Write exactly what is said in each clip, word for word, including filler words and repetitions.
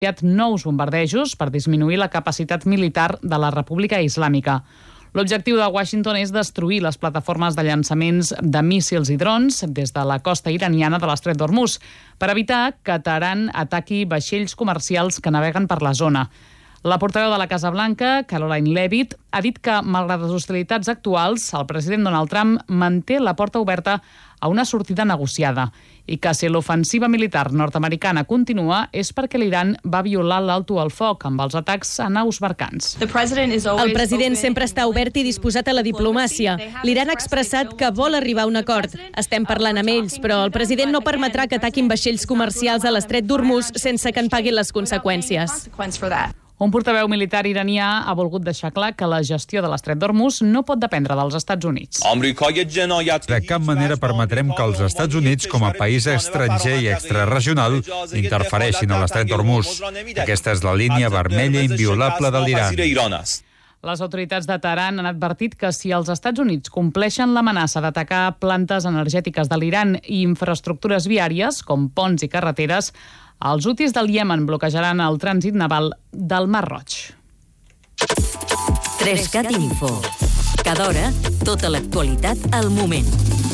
nous bombardejos per disminuir la capacitat militar de la República Islàmica. L'objectiu de Washington és destruir les plataformes de llançaments de míssils i drons des de la costa iraniana de l'estret d'Hormuz per evitar que Teheran ataqui vaixells comercials que naveguen per la zona. La portaveu de la Casa Blanca, Caroline Leavitt, ha dit que, malgrat les hostilitats actuals, el president Donald Trump manté la porta oberta a una sortida negociada i que si l'ofensiva militar nord-americana continua és perquè l'Iran va violar l'alto al foc amb els atacs a naus mercants. El president sempre està obert i disposat a la diplomàcia. L'Iran ha expressat que vol arribar a un acord. Estem parlant amb ells, però el president no permetrà que ataquin vaixells comercials a l'estret d'Hormuz sense que en paguin les conseqüències. Un portaveu militar iranià ha volgut deixar clar que la gestió de l'estret d'Hormuz no pot dependre dels Estats Units. De cap manera permetrem que els Estats Units, com a país estranger i extraregional, interfereixin a l'estret d'Hormuz. Aquesta és la línia vermella inviolable de l'Iran. Les autoritats de Teheran han advertit que si els Estats Units compleixen l'amenaça d'atacar plantes energètiques de l'Iran i infraestructures viàries, com ponts i carreteres, els hutis del Iemen bloquejaran el trànsit naval del Mar Roig. tres cat Info. Cada hora, tota l'actualitat al moment.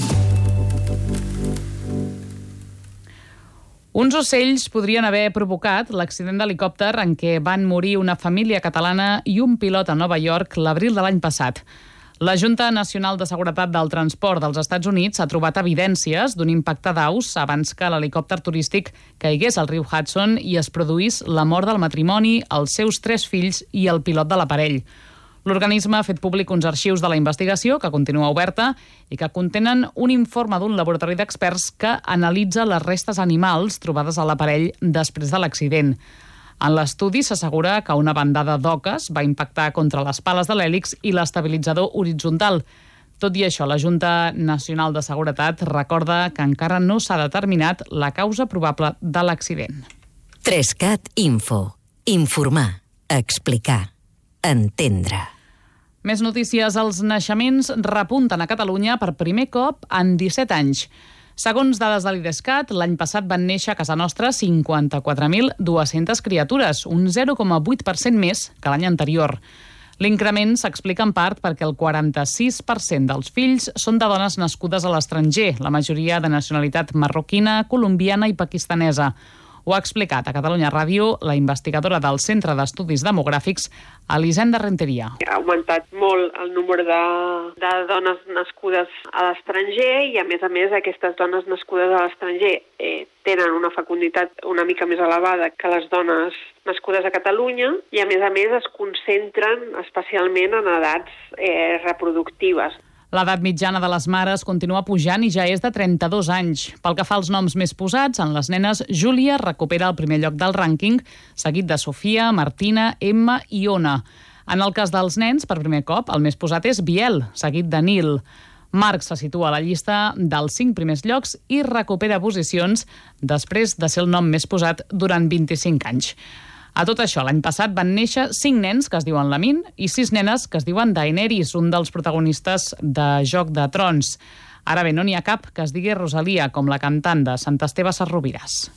Uns ocells podrien haver provocat l'accident d'helicòpter en què van morir una família catalana i un pilot a Nova York l'abril de l'any passat. La Junta Nacional de Seguretat del Transport dels Estats Units ha trobat evidències d'un impacte d'aus abans que l'helicòpter turístic caigués al riu Hudson i es produís la mort del matrimoni, els seus tres fills i el pilot de l'aparell. L'organisme ha fet públic uns arxius de la investigació, que continua oberta, i que contenen un informe d'un laboratori d'experts que analitza les restes animals trobades a l'aparell després de l'accident. En l'estudi s'assegura que una bandada d'oques va impactar contra les pales de l'hèlix i l'estabilitzador horitzontal. Tot i això, la Junta Nacional de Seguretat recorda que encara no s'ha determinat la causa probable de l'accident. tres cat Info. Informar, explicar, entendre. Més notícies. Els naixements repunten a Catalunya per primer cop en disset anys. Segons dades de l'Idescat, l'any passat van néixer a casa nostra cinquanta-quatre mil dues-centes criatures, un zero coma vuit per cent més que l'any anterior. L'increment s'explica en part perquè el quaranta-sis per cent dels fills són de dones nascudes a l'estranger, la majoria de nacionalitat marroquina, colombiana i pakistanesa. Ho ha explicat a Catalunya Ràdio la investigadora del Centre d'Estudis Demogràfics, Elisenda Renteria. Ha augmentat molt el número de, de dones nascudes a l'estranger i, a més a més, aquestes dones nascudes a l'estranger eh, tenen una fecunditat una mica més elevada que les dones nascudes a Catalunya i, a més a més, es concentren especialment en edats eh, reproductives. L'edat mitjana de les mares continua pujant i ja és de trenta-dos anys. Pel que fa als noms més posats, en les nenes, Júlia recupera el primer lloc del rànquing, seguit de Sofia, Martina, Emma i Ona. En el cas dels nens, per primer cop, el més posat és Biel, seguit de Nil. Marc se situa a la llista dels cinc primers llocs i recupera posicions després de ser el nom més posat durant vint-i-cinc anys. A tot això, l'any passat van néixer cinc nens que es diuen Lamin i sis nenes que es diuen Daenerys, un dels protagonistes de Joc de Trons. Ara bé, no n'hi ha cap que es digui Rosalia, com la cantant de Sant Esteve Sesrovires.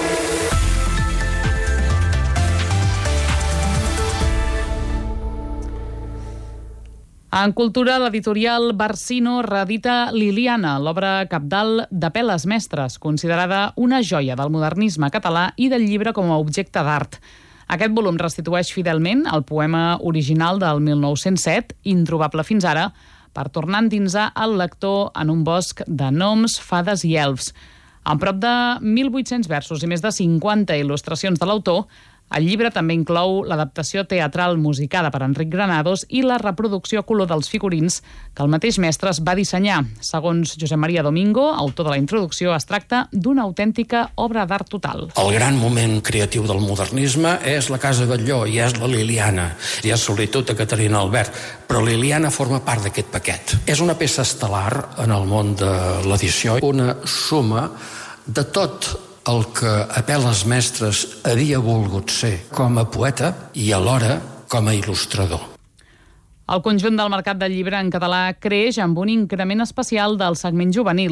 En cultura, l'editorial Barsino reedita Liliana, l'obra cabdal de Peles Mestres, considerada una joia del modernisme català i del llibre com a objecte d'art. Aquest volum restitueix fidelment el poema original del mil nou-cents set, introbable fins ara, per tornar a endinsar el lector en un bosc de gnoms, fades i elfs. Amb prop de mil vuit-cents versos i més de cinquanta il·lustracions de l'autor, el llibre també inclou l'adaptació teatral musicada per Enric Granados i la reproducció a color dels figurins que el mateix mestre va dissenyar. Segons Josep Maria Domingo, autor de la introducció, es tracta d'una autèntica obra d'art total. El gran moment creatiu del modernisme és la Casa Batlló i és la Liliana. Hi ha Solitud de Caterina Albert, però Liliana forma part d'aquest paquet. És una peça estel·lar en el món de l'edició, una suma de tot el que a Peles Mestres havia volgut ser com a poeta i alhora com a il·lustrador. El conjunt del mercat del llibre en català creix amb un increment especial del segment juvenil.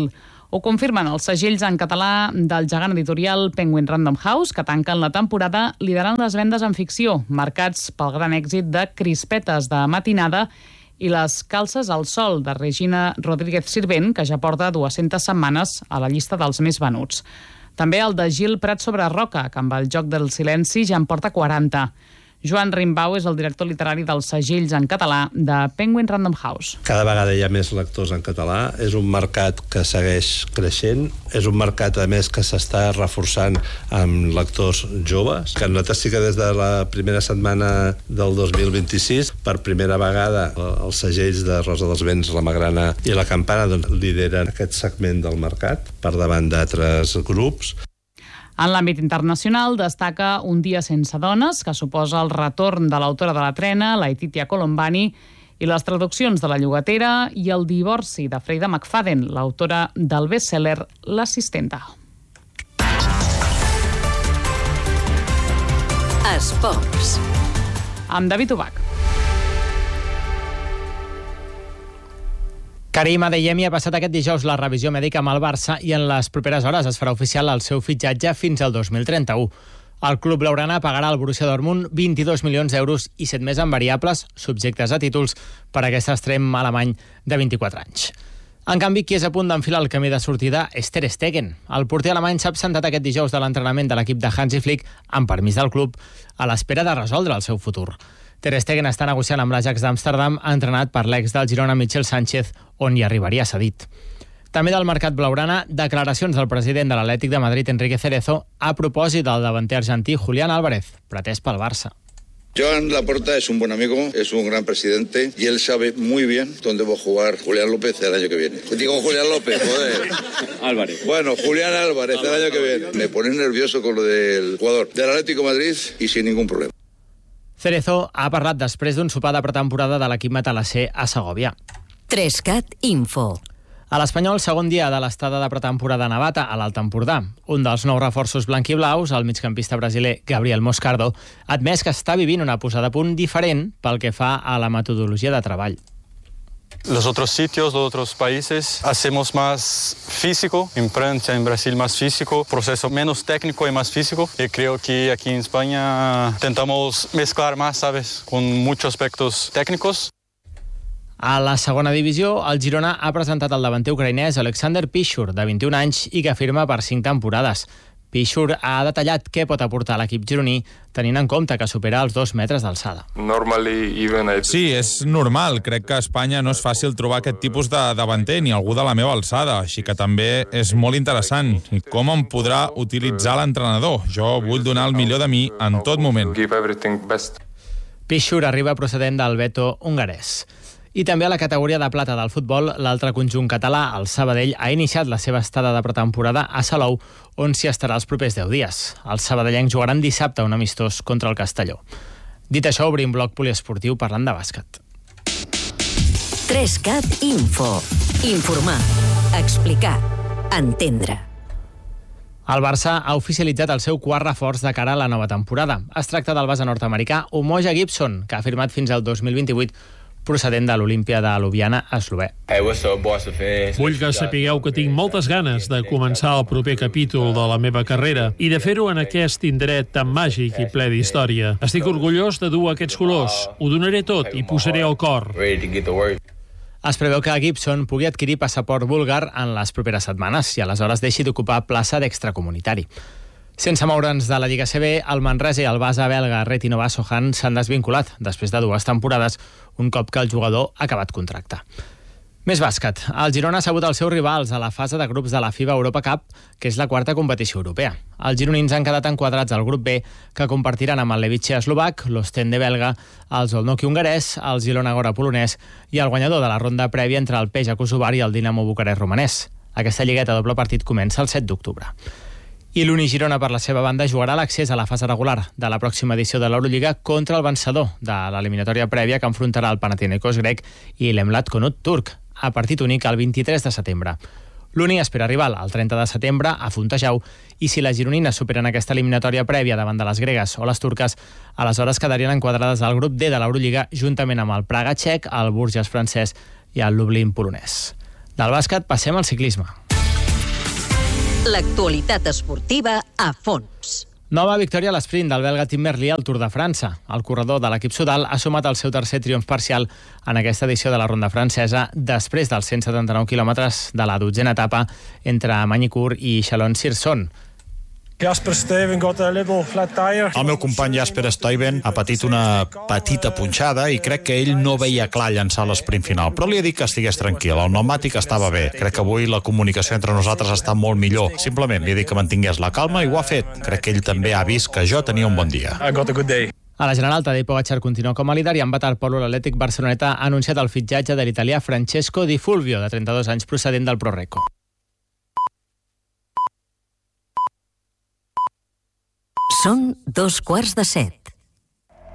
Ho confirmen els segells en català del gegant editorial Penguin Random House, que tanquen la temporada liderant les vendes en ficció, marcats pel gran èxit de Crispetes de matinada i les calces al sol de Regina Rodríguez Sirvent, que ja porta dues-centes setmanes a la llista dels més venuts. També el de Gil Prat sobre Roca, que amb el joc del silenci ja en porta quaranta. Joan Rimbau és el director literari dels segells en català de Penguin Random House. Cada vegada hi ha més lectors en català, és un mercat que segueix creixent, és un mercat, a més, que s'està reforçant amb lectors joves, que nosaltres sí que des de la primera setmana del dos mil vint-i-sis, per primera vegada els segells de Rosa dels Vents, la Magrana i la Campana doncs, lideren aquest segment del mercat per davant d'altres grups. En l'àmbit internacional destaca Un dia sense dones, que suposa el retorn de l'autora de la trena, Laetitia Colombani, i les traduccions de La llogatera i el divorci de Freida McFadden, l'autora del best-seller L'assistenta. Esports. Amb David Ubach. Karim Adeyemi ha passat aquest dijous la revisió mèdica amb el Barça i en les properes hores es farà oficial el seu fitxatge fins al dos mil trenta-u. El club blaugrana pagarà al Borussia Dortmund vint-i-dos milions d'euros i set més en variables, subjectes a títols, per aquest extrem alemany de vint-i-quatre anys. En canvi, qui és a punt d'enfilar el camí de sortida és Ter Stegen. El porter alemany s'ha absentat aquest dijous de l'entrenament de l'equip de Hansi Flick amb permís del club a l'espera de resoldre el seu futur. Ter Stegen està negociant amb l'Ajax d'Amsterdam, entrenat per l'ex del Girona Michel Sánchez, on hi arribaria cedit. També del mercat blaugrana, declaracions del president de l'Atlètic de Madrid, Enrique Cerezo, a propòsit del davanter argentí Julián Álvarez, pretès pel Barça. Joan Laporta es un buen amigo, es un gran presidente y él sabe muy bien dónde va a jugar Julián López el año que viene. Digo Julián López, joder. Álvarez. Bueno, Julián Álvarez el año que viene. Me pone nervioso con lo del jugador del Atlético de Madrid y sin ningún problema. Cerezo ha parlat després d'un sopar de pretemporada de l'equip matalasser a Segòvia. Trescat Info. A l'Espanyol, segon dia de l'estada de pretemporada a Navata, a l'Alt Empordà. Un dels nous reforços blanquiblaus, el migcampista brasiler Gabriel Moscardo, ha admès que està vivint una posada a punt diferent pel que fa a la metodologia de treball. Los otros sitios, los otros países, hacemos más físico, en Francia, en Brasil más físico, proceso menos técnico y más físico. Y creo que aquí en España intentamos mezclar más, ¿sabes?, con muchos aspectos técnicos. A la segona divisió, el Girona ha presentat el davanter ucraïnès Alexander Pishur, de vint-i-un anys, i que firma per cinc temporades. Pishur ha detallat què pot aportar l'equip gironí, tenint en compte que supera els dos metres d'alçada. Sí, és normal. Crec que a Espanya no és fàcil trobar aquest tipus de davanter ni algú de la meva alçada, així que també és molt interessant. I com em podrà utilitzar l'entrenador? Jo vull donar el millor de mi en tot moment. Pishur arriba procedent del Beto hongarès. I també a la categoria de plata del futbol, l'altre conjunt català, el Sabadell, ha iniciat la seva estada de pretemporada a Salou, on s'hi estarà els propers deu dies. Els sabadellencs jugaran dissabte un amistós contra el Castelló. Dit això, obrim bloc poliesportiu parlant de bàsquet. Trescat Info. Informar, explicar, entendre. El Barça ha oficialitzat el seu quart reforç de cara a la nova temporada. Es tracta del base nord-americà Umoja Gibson, que ha firmat fins al dos mil vint-i-vuit, procedent de l'Olímpia de Ljubljana, eslové. Vull que sapigueu que tinc moltes ganes de començar el proper capítol de la meva carrera i de fer-ho en aquest indret tan màgic i ple d'història. Estic orgullós de dur aquests colors. Ho donaré tot i posaré el cor. Es preveu que Gibson pugui adquirir passaport búlgar en les properes setmanes i aleshores deixi d'ocupar plaça d'extracomunitari. Sense moure'ns de la Lliga C B, el Manresa i el base belga Retino Vassohan s'han desvinculat després de dues temporades, un cop que el jugador ha acabat contracte. Més bàsquet. El Girona ha sabut els seus rivals a la fase de grups de la FIBA Europa Cup, que és la quarta competició europea. Els gironins han quedat enquadrats al grup B, que compartiran amb el Levice eslovac, l'Ostende belga, el Zolnoki hongarès, el Girona Gora polonès i el guanyador de la ronda prèvia entre el Peja Kosovar i el Dinamo Bucarest romanès. Aquesta lligueta a doble partit comença el set d'octubre. I l'Uni Girona, per la seva banda, jugarà l'accés a la fase regular de la pròxima edició de l'Eurolliga contra el vencedor de l'eliminatòria prèvia que enfrontarà el Panathinaikos grec i l'Emlat Konut turc, a partit únic el vint-i-tres de setembre. L'Uni espera arribar el trenta de setembre a Fontejau i si les gironines superen aquesta eliminatòria prèvia davant de les gregues o les turques, aleshores quedarien enquadrades al grup D de l'Eurolliga juntament amb el Praga txec, el Bourges francès i el Lublin polonès. Del bàsquet passem al ciclisme. L'actualitat esportiva a fons. Nova victòria a l'esprint del belga Tim Merlier al Tour de França. El corredor de l'equip sudal ha sumat el seu tercer triomf parcial en aquesta edició de la ronda francesa després dels cent setanta-nou quilòmetres de la dotzena etapa entre Magny-Cours i Chalon-sur-Saône. Jasper Stuyven got a little flat tire. El meu company Jasper Stuyven ha patit una petita punxada i crec que ell no veia clar llançar l'esprint final, però li he dit que estigués tranquil, el pneumàtic estava bé. Crec que avui la comunicació entre nosaltres està molt millor. Simplement li he dit que mantingués la calma i ho ha fet. Crec que ell també ha vist que jo tenia un bon dia. I got a good day. A la general, Tadej Pogačar continua com a líder i en bat al polo l'Atlètic Barceloneta ha anunciat el fitxatge de l'italià Francesco Di Fulvio, de trenta-dos anys, procedent del Proreco. Són dos quarts de set.